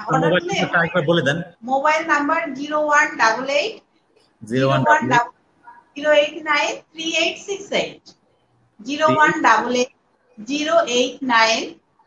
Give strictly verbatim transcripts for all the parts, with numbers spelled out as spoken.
Order দিলে বলে দেন। Mobile number zero one double eight zero one zero eight nine three eight six eight zero one double eight zero eight nine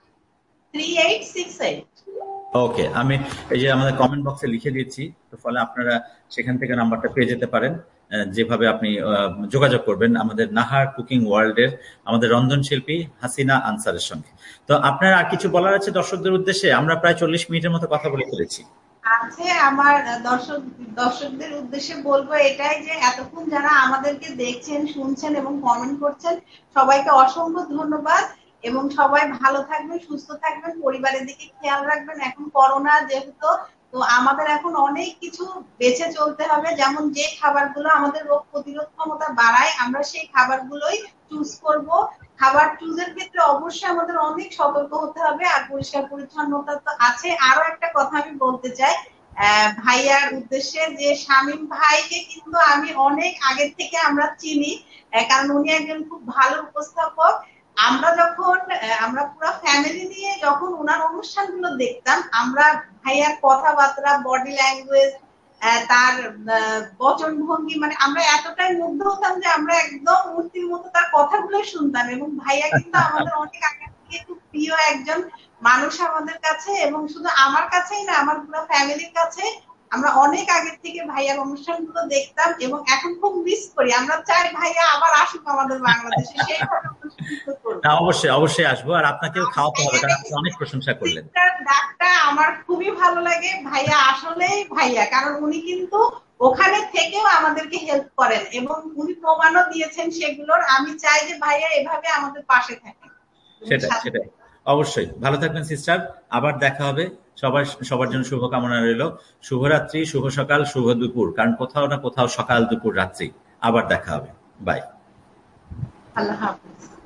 three eight six eight. ওকে, আমি এই যে আমাদের comment বক্সে লিখে দিয়েছি, তো ফলে আপনারা সেখান থেকে নাম্বারটা পেয়ে যেতে পারেন। যেভাবে আপনি যোগাযোগ করবেন আমাদের নাহার কুকিং ওয়ার্ল্ডের আমাদের রন্ধনশিল্পী হাসিনা আনসারের সঙ্গে। তো আপনার আর কিছু বলার আছে দর্শকদের উদ্দেশ্যে? আমরা প্রায় চল্লিশ মিনিটের মতো কথা বলে ফেলেছি। আছে, আমার দর্শক দর্শকদের উদ্দেশ্যে বলবো এটাই যে এতক্ষণ যারা আমাদেরকে দেখছেন, শুনছেন এবং কমেন্ট করছেন, সবাইকে অসংখ্য ধন্যবাদ। এবং সবাই ভালো থাকবেন, সুস্থ থাকবেন, পরিবারের দিকে খেয়াল রাখবেন। এখন করোনা যেহেতু, তো আমাদের এখন অনেক কিছু বেঁচে চলতে হবে। যেমন যে খাবারগুলো আমাদের রোগ প্রতিরোধ ক্ষমতা বাড়ায়, আমরা সেই খাবারগুলোই চুজ করব। খাবার চুজের ক্ষেত্রে অবশ্যই আমাদের অনেক সতর্ক হতে হবে। আর পরিষ্কার পরিচ্ছন্নতা তো আছে। আরো একটা কথা আমি বলতে চাই ভাইয়ার উদ্দেশ্যে, যে শামীম ভাইকে কিন্তু আমি অনেক আগের থেকে আমরা চিনি, কারণ উনি একজন খুব ভালো উপস্থাপক। আমরা যখন আমরা পুরো ফ্যামিলি নিয়ে যখন ওনার অনুষ্ঠানগুলো দেখতাম, আমরা ভাইয়ার কথাবার্তা, বডি ল্যাঙ্গুয়েজ, তার বচন ভঙ্গি, মানে আমরা এতটাই মুগ্ধ হতাম যে আমরা একদম মূর্তির মতো তার কথাগুলো শুনতাম। এবং ভাইয়া কিন্তু আমাদের অনেক আগে থেকে খুব প্রিয় একজন মানুষ আমাদের কাছে, এবং শুধু আমার কাছেই না, আমার পুরো ফ্যামিলির কাছে। আমরা অনেক আগে থেকে ভাইয়ার অনুষ্ঠানগুলো দেখতাম এবং এখন খুব মিস করি। আমরা চাই ভাইয়া আবার আসুক আমাদের বাংলাদেশে, সেইভাবে অবশ্যই অবশ্যই আসবো। আর আপনাকেও খাওয়াতে হবে, কারণ আপনি অনেক প্রশংসা করলেন। ডাকটা আমার খুবই ভালো লাগে। ভাইয়া আসলেই ভাইয়া, কারণ উনি কিন্তু ওখানে থেকেও আমাদেরকে হেল্প করেন এবং উনি প্রমাণও দিয়েছেন সেগুলোর। আমি চাই যে ভাইয়া এভাবে আমাদের পাশে থাকেন। সেটা সেটাই অবশ্যই। ভালো থাকবেন সিস্টার, আবার দেখা হবে। সবার সবার জন্য শুভকামনা রইল। শুভরাত্রি, শুভ সকাল, শুভ দুপুর, কারণ কোথাও না কোথাও সকাল দুপুর রাত্রি। আবার দেখা হবে। বাই। আল্লাহ হাফেজ।